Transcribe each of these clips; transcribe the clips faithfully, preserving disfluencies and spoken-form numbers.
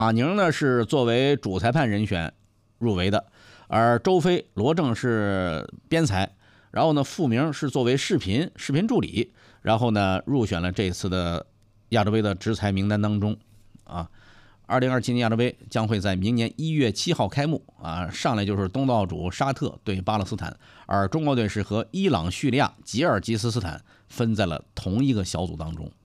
马宁呢是作为主裁判人选入围的，而周飞、罗正是编裁，然后呢傅明是作为视频视频助理，然后呢入选了这次的亚洲杯的执裁名单当中啊。二零二七年亚洲杯将会在明年一月七号开幕啊，上来就是东道主沙特对巴勒斯坦，而中国队是和伊朗、叙利亚、吉尔吉斯斯坦分在了同一个小组当中。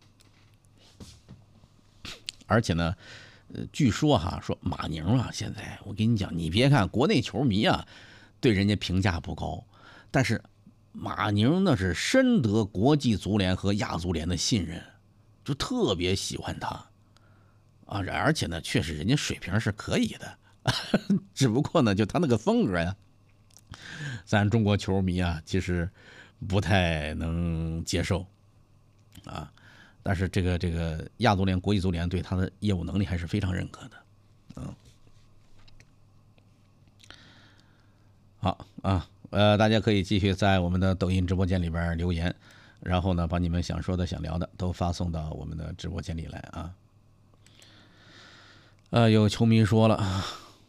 而且呢，呃，据说哈，说马宁啊，现在我跟你讲，你别看国内球迷啊对人家评价不高，但是马宁那是深得国际足联和亚足联的信任，就特别喜欢他啊。而且呢，确实人家水平是可以的，只不过呢，就他那个风格呀，咱中国球迷啊，其实不太能接受啊。但是这个这个亚足联、国际足联对他的业务能力还是非常认可的，嗯，好啊，呃，大家可以继续在我们的抖音直播间里边留言，然后呢，把你们想说的、想聊的都发送到我们的直播间里来啊。呃，有球迷说了，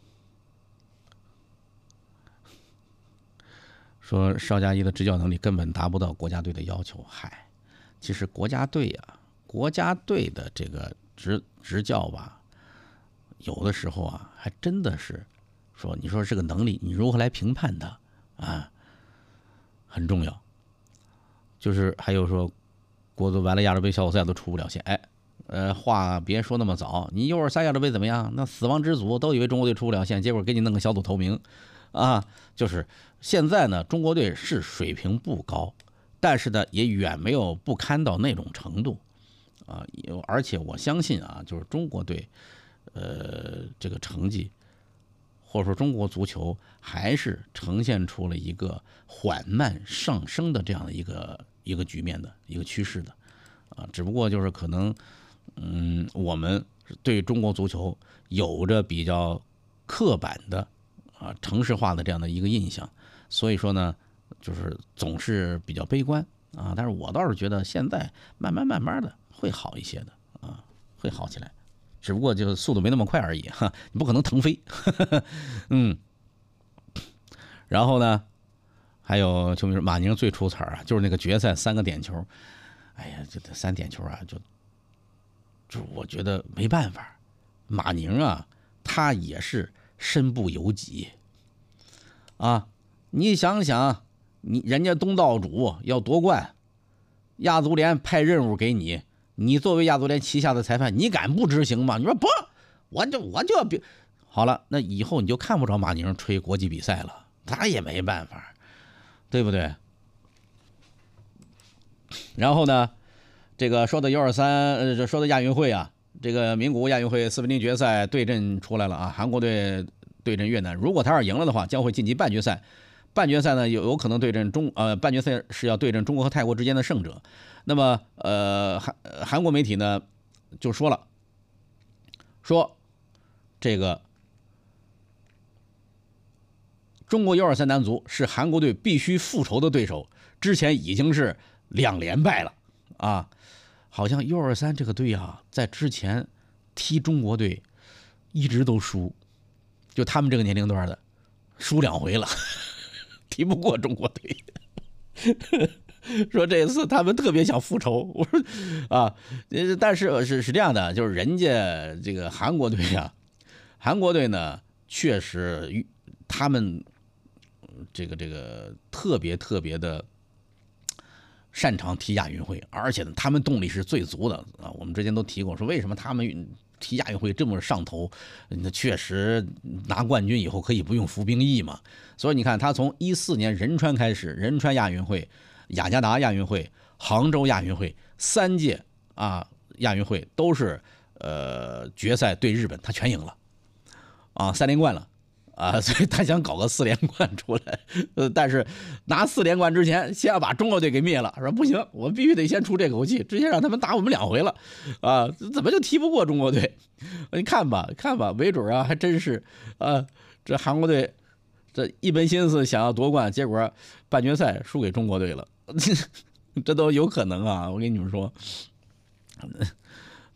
说邵佳一的执教能力根本达不到国家队的要求。嗨，其实国家队呀、啊。国家队的这个执执教吧，有的时候啊，还真的是说，你说这个能力，你如何来评判它啊，很重要。就是还有说，国足完了亚洲杯小组赛都出不了线，哎，呃，话别说那么早，你 U 二十三亚洲杯怎么样？那死亡之组都以为中国队出不了线，结果给你弄个小组头名啊。就是现在呢，中国队是水平不高，但是呢，也远没有不堪到那种程度。啊，而且我相信啊，就是中国队，呃，这个成绩，或者说中国足球还是呈现出了一个缓慢上升的这样的一个一个局面的一个趋势的，啊，只不过就是可能，嗯，我们对中国足球有着比较刻板的啊城市化的这样的一个印象，所以说呢，就是总是比较悲观啊。但是我倒是觉得现在慢慢慢慢的。会好一些的啊，会好起来，只不过就速度没那么快而已哈，你不可能腾飞，呵呵嗯。然后呢，还有球迷说马宁最出彩啊，就是那个决赛三个点球，哎呀，这三点球啊，就就我觉得没办法，马宁啊，他也是身不由己啊，你想想，你人家东道主要夺冠，亚足联派任务给你。你作为亚足联旗下的裁判，你敢不执行吗？你说不，我就我就要别好了，那以后你就看不着马宁吹国际比赛了，他也没办法，对不对？然后呢，这个说的 U 二十三，呃，说的亚运会啊，这个名古屋亚运会四分之一决赛对阵出来了啊，韩国队对阵越南，如果他要赢了的话，将会晋级半决赛。半决赛呢有有可能对阵中呃半决赛是要对阵中国和泰国之间的胜者。那么呃韩韩国媒体呢就说了，说这个中国 U 二十三男足是韩国队必须复仇的对手，之前已经是两连败了啊。好像 U 二十三这个队啊，在之前踢中国队一直都输，就他们这个年龄段的输两回了。踢不过中国队，说这次他们特别想复仇。我说啊，但是是是这样的，就是人家这个韩国队啊，韩国队呢确实他们这个这个特别特别的擅长踢亚运会，而且呢他们动力是最足的啊。我们之前都提过，说为什么他们踢亚运会这么上头，那确实拿冠军以后可以不用服兵役嘛。所以你看，他从一四年仁川开始，仁川亚运会、雅加达亚运会、杭州亚运会三届啊亚运会都是呃决赛对日本，他全赢了啊，三连冠了啊，所以他想搞个四连冠出来，呃，但是拿四连冠之前，先要把中国队给灭了，说不行，我必须得先出这口气，之前让他们打我们两回了，啊，怎么就踢不过中国队？你看吧，看吧，没准啊，还真是，啊，这韩国队这一门心思想要夺冠，结果半决赛输给中国队了，这都有可能啊！我跟你们说，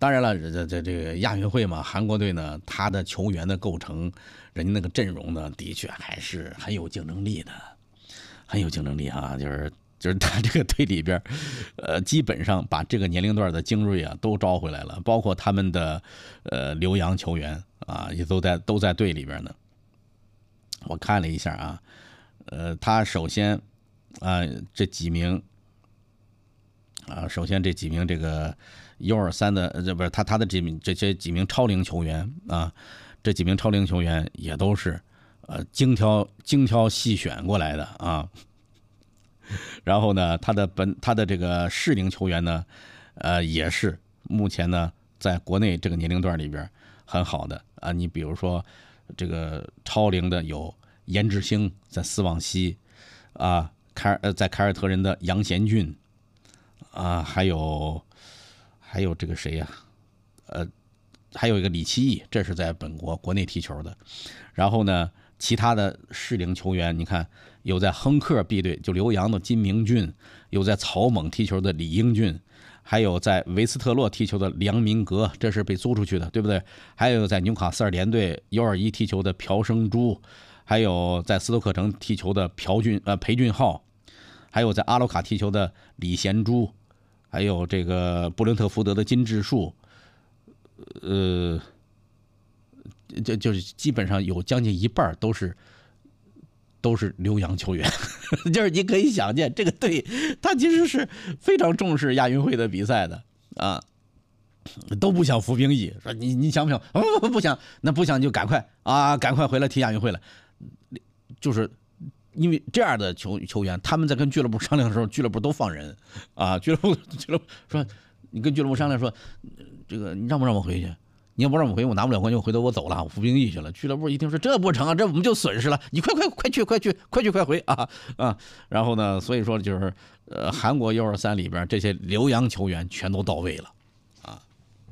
当然了，这这这个亚运会嘛，韩国队呢，他的球员的构成，人家那个阵容呢，的确还是很有竞争力的，很有竞争力啊，就是。就是他这个队里边，呃，基本上把这个年龄段的精锐啊都招回来了，包括他们的呃留洋球员啊，也都在都在队里边呢。我看了一下啊，呃，他首先啊、呃、这几名啊，首先这几名这个 U 二三的这不是他他的这名这些几名超龄球员啊，这几名超龄球员也都是呃精挑精挑细选过来的啊。然后呢，他的本他的这个适龄球员呢，呃，也是目前呢在国内这个年龄段里边很好的啊。你比如说这个超龄的有颜值星在斯旺西啊，凯尔呃在凯尔特人的杨贤俊啊，还有还有这个谁呀、啊，呃，还有一个李奇义，这是在本国国内踢球的。然后呢，其他的适龄球员，你看。有在亨克 B 队就留洋的金明俊，有在草蜢踢球的李英俊，还有在维斯特洛踢球的梁明格，这是被租出去的，对不对？还有在纽卡斯尔联队 U 二十一踢球的朴生洙，还有在斯托克城踢球的朴俊呃裴俊浩，还有在阿鲁卡踢球的李贤洙，还有这个布伦特福德的金智树，呃，就就是基本上有将近一半都是。都是留洋球员，就是你可以想见，这个队他其实是非常重视亚运会的比赛的啊，都不想服兵役。说你你想不想？不不不想，那不想就赶快啊，赶快回来踢亚运会了。就是因为这样的球球员，他们在跟俱乐部商量的时候，俱乐部都放人啊。俱乐部俱乐部说，你跟俱乐部商量说，这个你让不让我回去？你要不让我回，我拿不了冠军，我回头我走了，我服兵役去了。俱乐部一听说这不成啊，这我们就损失了。你快快快去快去快去快回啊啊！然后呢，所以说就是呃，韩国 U 二三里边这些留洋球员全都到位了啊。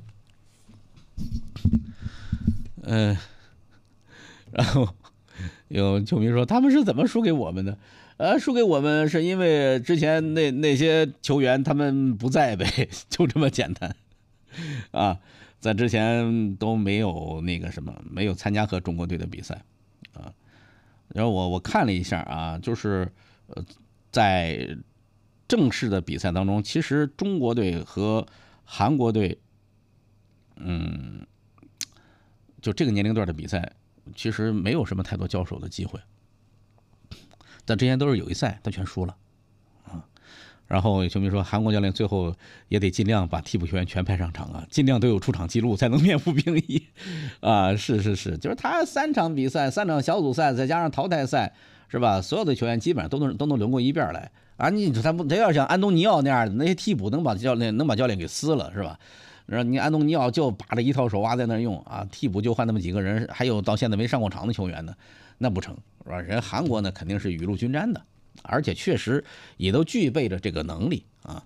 嗯、呃，然后有球迷说他们是怎么输给我们的？呃，输给我们是因为之前那那些球员他们不在呗，就这么简单啊。在之前都没有那个什么，没有参加和中国队的比赛啊。然后我我看了一下啊，就是呃，在正式的比赛当中，其实中国队和韩国队，嗯，就这个年龄段的比赛，其实没有什么太多交手的机会。但之前都是友谊赛，他全输了。然后有球迷说，韩国教练最后也得尽量把替补球员全派上场啊，尽量都有出场记录才能免服兵役啊。是是是，就是他三场比赛，三场小组赛，再加上淘汰赛，是吧？所有的球员基本上都能都能轮过一遍来啊。你他不他要像安东尼奥那样的那些替补，能把教练能把教练给撕了，是吧？然后你安东尼奥就把这一套手挖在那用啊，替补就换那么几个人，还有到现在没上过场的球员呢，那不成，是吧？人韩国呢肯定是雨露均沾的。而且确实也都具备着这个能力啊，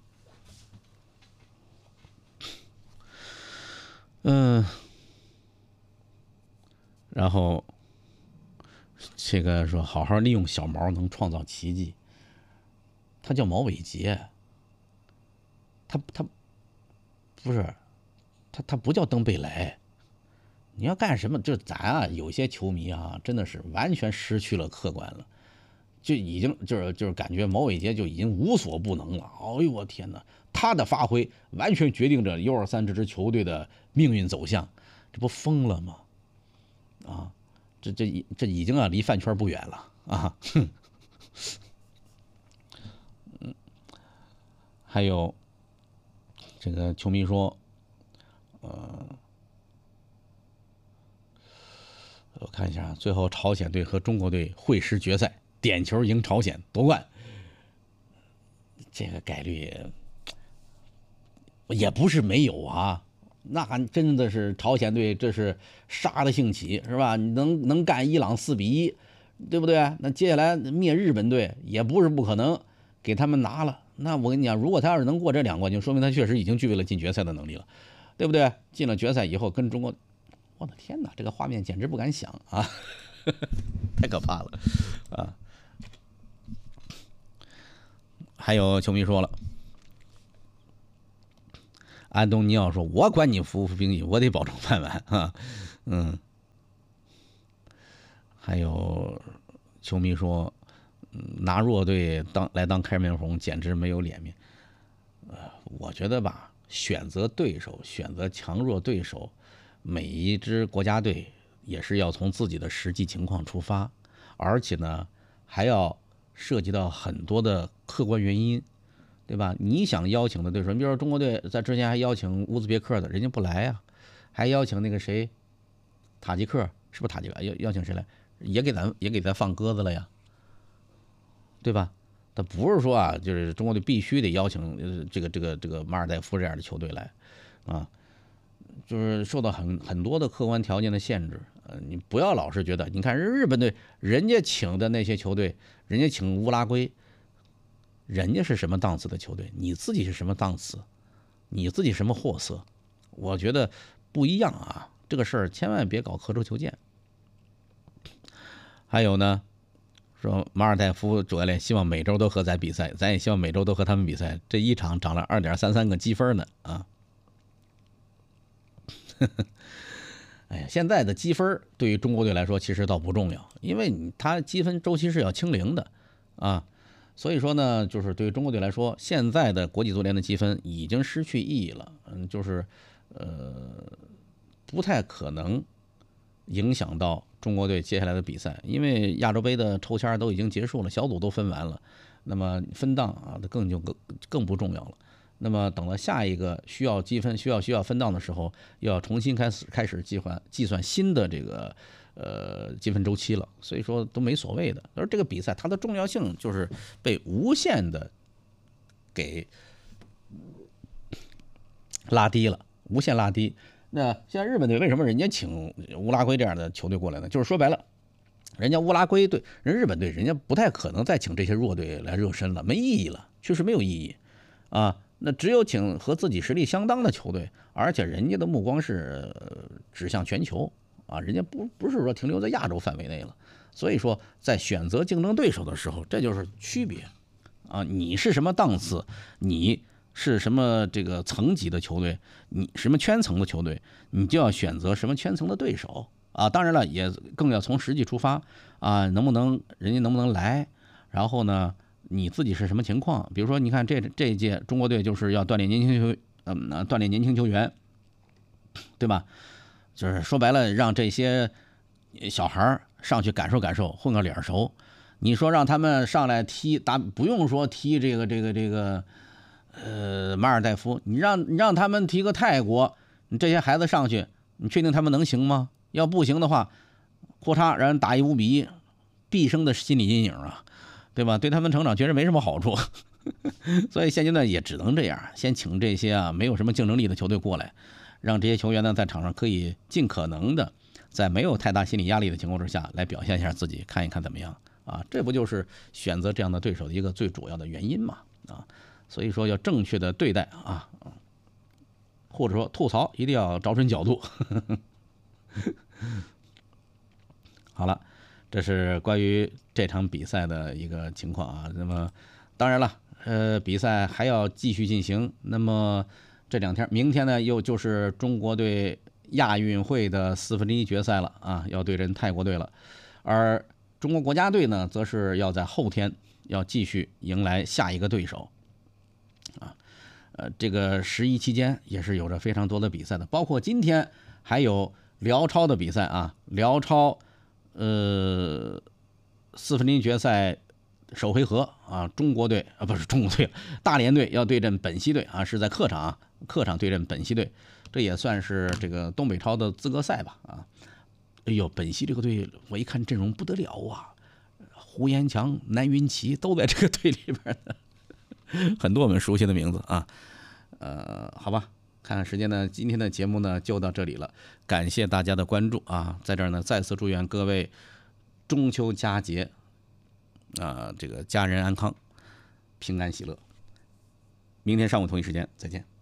嗯，然后这个说好好利用小毛能创造奇迹，他叫毛伟杰，他他不是他他不叫登贝莱，你要干什么？就咱啊，有些球迷啊，真的是完全失去了客观了。就已经就是就是感觉毛伟杰就已经无所不能了。哎呦我天哪，他的发挥完全决定着 U 二三这支球队的命运走向，这不疯了吗？啊，这这这已经啊离饭圈不远了啊。哼，嗯，还有这个球迷说，呃，我看一下，最后朝鲜队和中国队会师决赛。点球赢朝鲜夺冠，这个概率也不是没有啊。那还真的是朝鲜队，这是杀的兴起，是吧？能能干伊朗四比一，对不对？那接下来灭日本队也不是不可能，给他们拿了。那我跟你讲，如果他要是能过这两关，就说明他确实已经具备了进决赛的能力了，对不对？进了决赛以后跟中国，我的天哪，这个画面简直不敢想啊，太可怕了啊！还有球迷说了， 安东尼奥说：“我管你服不服兵役，我得保证饭碗啊。”嗯，还有球迷说，嗯，拿弱队当来当开面红，简直没有脸面。呃，我觉得吧，选择对手，选择强弱对手，每一支国家队也是要从自己的实际情况出发，而且呢，还要涉及到很多的客观原因。对吧？你想邀请的对手，你比如说中国队在之前还邀请乌兹别克的，人家不来呀、啊，还邀请那个谁，塔吉克，是不是塔吉克？邀邀请谁来？也给咱也给咱放鸽子了呀，对吧？他不是说啊，就是中国队必须得邀请这个这个这个马尔代夫这样的球队来，啊，就是受到很很多的客观条件的限制。呃，你不要老是觉得，你看日本队，人家请的那些球队，人家请乌拉圭。人家是什么档次的球队，你自己是什么档次，你自己什么货色，我觉得不一样啊。这个事儿千万别搞刻舟求剑。还有呢，说马尔代夫主教练希望每周都和咱比赛，咱也希望每周都和他们比赛。这一场涨了二点三三个积分呢啊！哎呀，现在的积分对于中国队来说其实倒不重要，因为你他积分周期是要清零的啊。所以说呢，就是对于中国队来说，现在的国际足联的积分已经失去意义了。嗯，就是呃，不太可能影响到中国队接下来的比赛，因为亚洲杯的抽签都已经结束了，小组都分完了，那么分档啊，更就更更不重要了。那么等到下一个需要积分、需要需要分档的时候，又要重新开始开始计划计算新的这个。呃，积分周期了，所以说都没所谓的。而这个比赛它的重要性就是被无限的给拉低了，无限拉低。那像日本队为什么人家请乌拉圭这样的球队过来呢？就是说白了，人家乌拉圭队、人日本队，人家不太可能再请这些弱队来热身了，没意义了，确实没有意义啊。那只有请和自己实力相当的球队，而且人家的目光是指向全球。啊，人家不不是说停留在亚洲范围内了，所以说在选择竞争对手的时候，这就是区别啊。你是什么档次，你是什么这个层级的球队，你什么圈层的球队，你就要选择什么圈层的对手啊。当然了，也更要从实际出发啊，能不能人家能不能来，然后呢，你自己是什么情况？比如说，你看这这一届中国队就是要锻炼年轻球，嗯，锻炼年轻球员，对吧？就是说白了，让这些小孩上去感受感受，混个脸熟。你说让他们上来踢打，不用说踢这个这个这个，呃，马尔代夫，你让你让他们踢个泰国，你这些孩子上去，你确定他们能行吗？要不行的话，咔嚓让人打一五比一，毕生的心理阴影啊，对吧？对他们成长确实没什么好处。所以现阶段也只能这样，先请这些啊没有什么竞争力的球队过来。让这些球员呢在场上可以尽可能的在没有太大心理压力的情况之下来表现一下自己，看一看怎么样啊？这不就是选择这样的对手的一个最主要的原因嘛？啊，所以说要正确的对待啊，或者说吐槽一定要找准角度。好了，这是关于这场比赛的一个情况啊。那么当然了，呃，比赛还要继续进行。那么这两天，明天呢，又就是中国队亚运会的四分之一决赛了啊，要对阵泰国队了。而中国国家队呢，则是要在后天要继续迎来下一个对手啊。呃，这个十一期间也是有着非常多的比赛的，包括今天还有辽超的比赛啊，辽超呃四分之一决赛。首回合啊，中国队啊不是中国队，大连队要对阵本溪队啊，是在客场啊，客场对阵本溪队，这也算是这个东北超的资格赛吧啊。哎呦，本溪这个队我一看阵容不得了啊，胡延强、南云奇都在这个队里边的，很多我们熟悉的名字啊。呃，好吧，看看时间呢，今天的节目呢就到这里了，感谢大家的关注啊，在这儿呢再次祝愿各位中秋佳节。啊、呃，这个家人安康，平安喜乐。明天上午同一时间再见。